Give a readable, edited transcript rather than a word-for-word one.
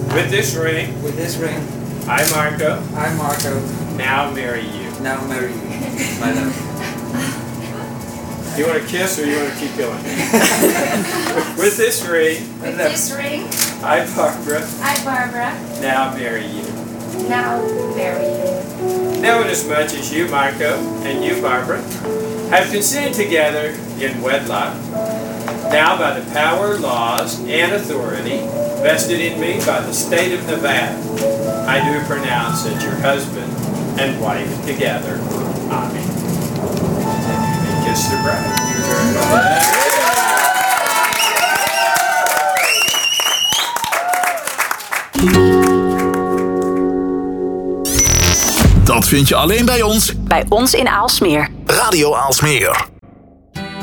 With this ring, I, Marco, now marry you. My love. You want to kiss or you want to keep going? With this ring, I, Barbara, now marry you. Now, inasmuch as you, Marco, and you, Barbara, have consented together in wedlock, now by the power, laws, and authority vested in me by the state of Nevada, I do pronounce that your husband and wife together. Amen. You may kiss the bride. Dat vind je alleen bij ons. Bij ons in Aalsmeer. Radio Aalsmeer.